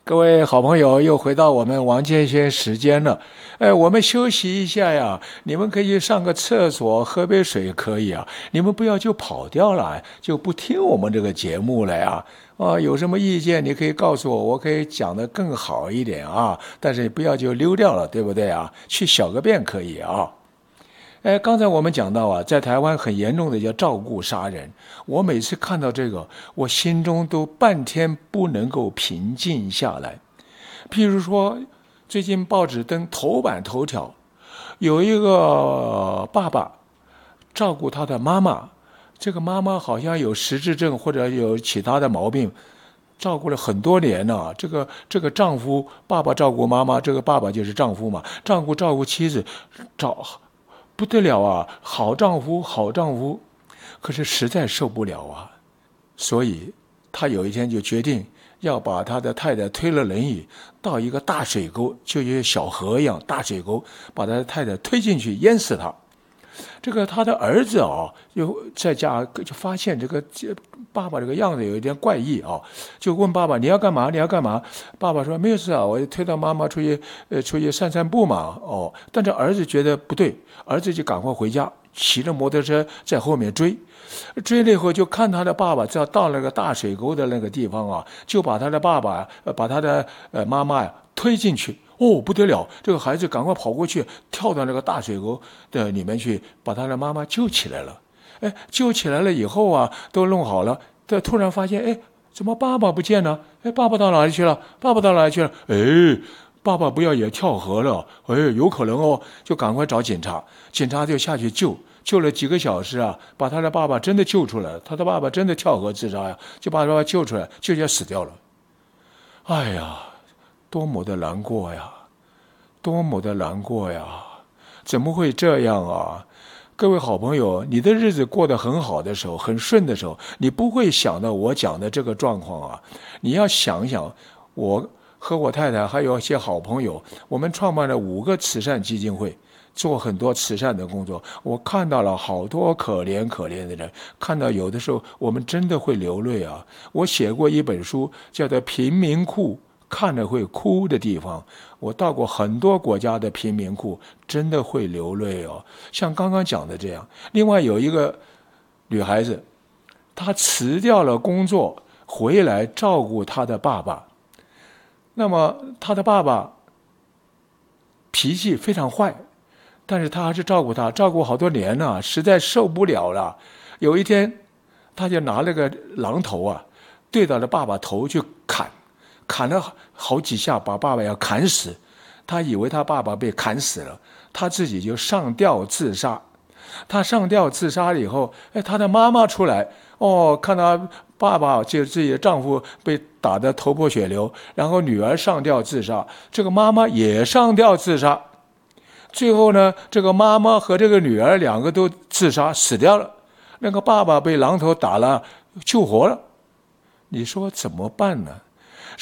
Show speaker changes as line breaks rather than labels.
各位好朋友，又回到我们王建轩时间了。我们休息一下呀，你们可以上个厕所，喝杯水可以啊。你们不要就跑掉了，就不听我们这个节目了呀。有什么意见你可以告诉我，我可以讲得更好一点啊。但是不要就溜掉了，对不对啊？去小个便可以啊。刚才我们讲到啊，在台湾很严重的叫照顾杀人。我每次看到这个，我心中都半天不能够平静下来。譬如说，最近报纸登头版头条，有一个爸爸照顾他的妈妈，这个妈妈好像有失智症或者有其他的毛病，照顾了很多年了。这个丈夫，爸爸照顾妈妈，这个爸爸就是丈夫嘛，照顾妻子，不得了啊，好丈夫，好丈夫，可是实在受不了啊，所以他有一天就决定要把他的太太推了轮椅到一个大水沟，就像小河一样大水沟，把他的太太推进去淹死他。这个他的儿子啊，就在家就发现这个爸爸这个样子有一点怪异啊，就问爸爸你要干嘛？你要干嘛？爸爸说没有事啊，我推到妈妈出去散散步嘛。但是儿子觉得不对，儿子就赶快回家，骑着摩托车在后面追了以后就看他的爸爸到那个大水沟的那个地方啊，就把他的爸爸把他的妈妈推进去。不得了！这个孩子赶快跑过去，跳到那个大水沟的里面去，把他的妈妈救起来了。救起来了以后啊，都弄好了。他突然发现，怎么爸爸不见了？爸爸到哪里去了？爸爸到哪里去了？爸爸不要也跳河了？有可能哦，就赶快找警察。警察就下去救了几个小时啊，把他的爸爸真的救出来了。他的爸爸真的跳河自杀呀，就把他爸爸救出来，就要死掉了。哎呀！多么的难过呀，多么的难过呀！怎么会这样啊？各位好朋友，你的日子过得很好的时候，很顺的时候，你不会想到我讲的这个状况啊。你要想想，我和我太太还有一些好朋友，我们创办了5个慈善基金会，做很多慈善的工作。我看到了好多可怜可怜的人，看到有的时候我们真的会流泪啊。我写过一本书，叫做《贫民窟》。看了会哭的地方，我到过很多国家的贫民窟，真的会流泪哦。像刚刚讲的这样，另外有一个女孩子，她辞掉了工作，回来照顾她的爸爸。那么她的爸爸脾气非常坏，但是她还是照顾他，照顾好多年了，实在受不了了。有一天，她就拿了个榔头啊，对着了爸爸头去砍了好几下，把爸爸要砍死。他以为他爸爸被砍死了，他自己就上吊自杀。他上吊自杀了以后，他的妈妈出来，看到爸爸就自己的丈夫被打得头破血流，然后女儿上吊自杀，这个妈妈也上吊自杀。最后呢，这个妈妈和这个女儿2个都自杀死掉了，那个爸爸被榔头打了，救活了。你说怎么办呢？